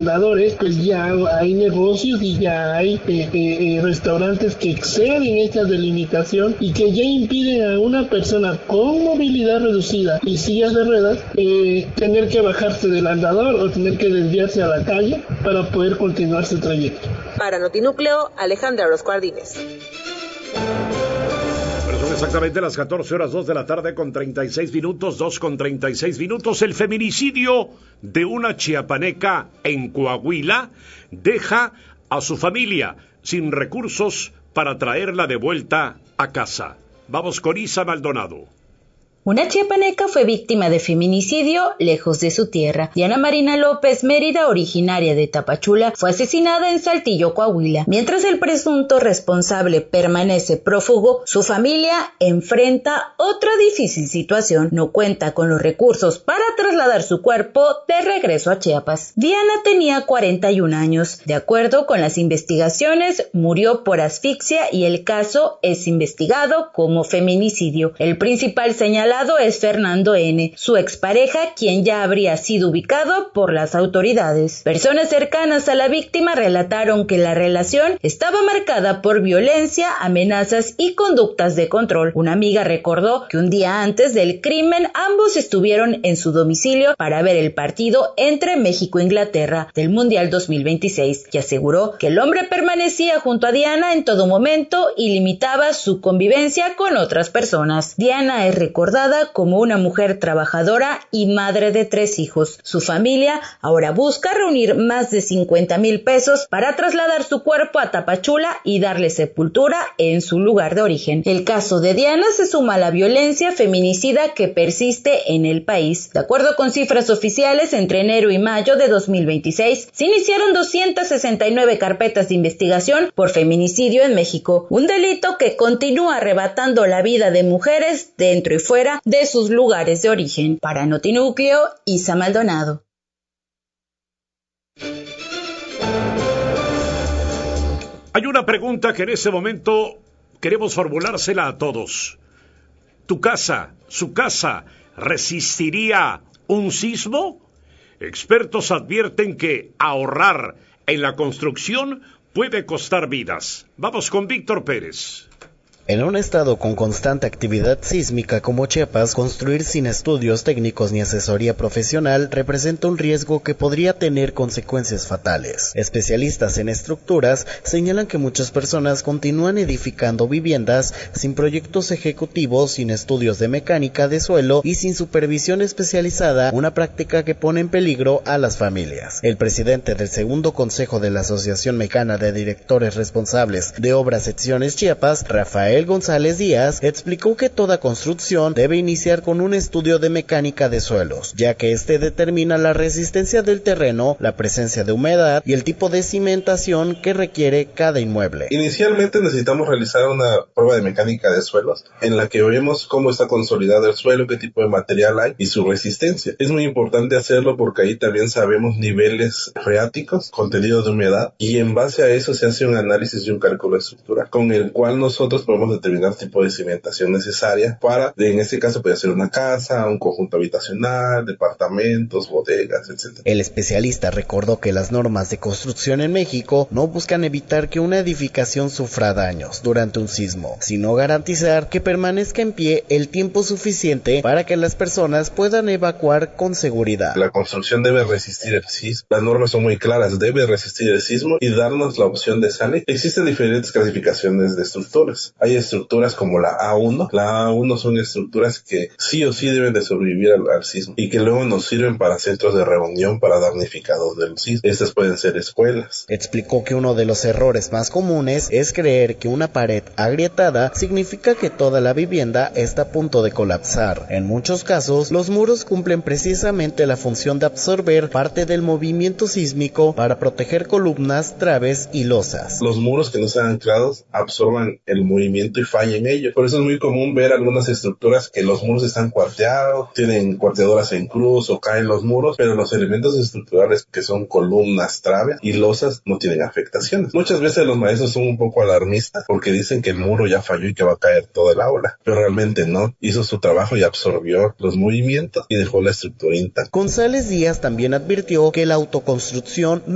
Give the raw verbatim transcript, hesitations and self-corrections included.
arrendadores, pues ya hay negocios y ya hay eh, eh, restaurantes que exceden esta delimitación y que ya impiden a una persona con movilidad reducida y sillas de ruedas eh, tener que bajarse del andador o tener que desviarse a la calle para poder continuar su trayecto. Para Notinúcleo, Alejandra Orozco Ardínez. Son exactamente las catorce horas, dos de la tarde con treinta y seis minutos, dos con treinta y seis minutos. El feminicidio de una chiapaneca en Coahuila deja a su familia sin recursos para traerla de vuelta a casa. Vamos con Isa Maldonado. Una chiapaneca fue víctima de feminicidio lejos de su tierra. Diana Marina López Mérida, originaria de Tapachula, fue asesinada en Saltillo, Coahuila. Mientras el presunto responsable permanece prófugo, su familia enfrenta otra difícil situación. No cuenta con los recursos para trasladar su cuerpo de regreso a Chiapas. Diana tenía cuarenta y un años. De acuerdo con las investigaciones, murió por asfixia y el caso es investigado como feminicidio. El principal señalado es Fernando N., su expareja, quien ya habría sido ubicado por las autoridades. Personas cercanas a la víctima relataron que la relación estaba marcada por violencia, amenazas y conductas de control. Una amiga recordó que un día antes del crimen ambos estuvieron en su domicilio para ver el partido entre México e Inglaterra del Mundial dos mil veintiséis y aseguró que el hombre permanecía junto a Diana en todo momento y limitaba su convivencia con otras personas. Diana es recordada como una mujer trabajadora y madre de tres hijos. Su familia ahora busca reunir más de cincuenta mil pesos para trasladar su cuerpo a Tapachula y darle sepultura en su lugar de origen. El caso de Diana se suma a la violencia feminicida que persiste en el país. De acuerdo con cifras oficiales, entre enero y mayo de dos mil veintiséis se iniciaron doscientas sesenta y nueve carpetas de investigación por feminicidio en México, un delito que continúa arrebatando la vida de mujeres dentro y fuera de sus lugares de origen. Para Notinúcleo, Isa Maldonado. Hay una pregunta que en ese momento queremos formulársela a todos. ¿Tu casa, su casa, resistiría un sismo? Expertos advierten que ahorrar en la construcción puede costar vidas. Vamos con Víctor Pérez. En un estado con constante actividad sísmica como Chiapas, construir sin estudios técnicos ni asesoría profesional representa un riesgo que podría tener consecuencias fatales. Especialistas en estructuras señalan que muchas personas continúan edificando viviendas sin proyectos ejecutivos, sin estudios de mecánica de suelo y sin supervisión especializada, una práctica que pone en peligro a las familias. El presidente del segundo consejo de la Asociación Mexicana de Directores Responsables de Obras Secciones Chiapas, Rafael González Díaz, explicó que toda construcción debe iniciar con un estudio de mecánica de suelos, ya que este determina la resistencia del terreno, la presencia de humedad y el tipo de cimentación que requiere cada inmueble. Inicialmente necesitamos realizar una prueba de mecánica de suelos, en la que vemos cómo está consolidado el suelo, qué tipo de material hay y su resistencia. Es muy importante hacerlo porque ahí también sabemos niveles freáticos, contenido de humedad, y en base a eso se hace un análisis y un cálculo de estructura, con el cual nosotros podemos determinar tipo de cimentación necesaria para, en este caso, puede ser una casa, un conjunto habitacional, departamentos, bodegas, etcétera. El especialista recordó que las normas de construcción en México no buscan evitar que una edificación sufra daños durante un sismo, sino garantizar que permanezca en pie el tiempo suficiente para que las personas puedan evacuar con seguridad. La construcción debe resistir el sismo, las normas son muy claras, debe resistir el sismo y darnos la opción de salir. Existen diferentes clasificaciones de estructuras. Hay estructuras como la A uno. La A uno son estructuras que sí o sí deben de sobrevivir al, al sismo y que luego nos sirven para centros de reunión para damnificados del sismo. Estas pueden ser escuelas. Explicó que uno de los errores más comunes es creer que una pared agrietada significa que toda la vivienda está a punto de colapsar. En muchos casos, los muros cumplen precisamente la función de absorber parte del movimiento sísmico para proteger columnas, traves y losas. Los muros que no sean anclados absorban el movimiento y falla en ello. Por eso es muy común ver algunas estructuras que los muros están cuarteados, tienen cuarteadoras en cruz o caen los muros, pero los elementos estructurales que son columnas, traves y losas no tienen afectaciones. Muchas veces los maestros son un poco alarmistas porque dicen que el muro ya falló y que va a caer toda el aula, pero realmente no. Hizo su trabajo y absorbió los movimientos y dejó la estructura intacta. González Díaz también advirtió que la autoconstrucción